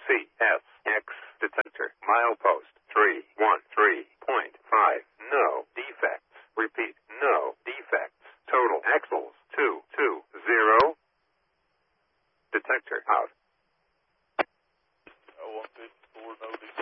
CSX detector. Milepost 313.5. No defects. Repeat, no defects. Total axles 220. Detector out. 154, no defects.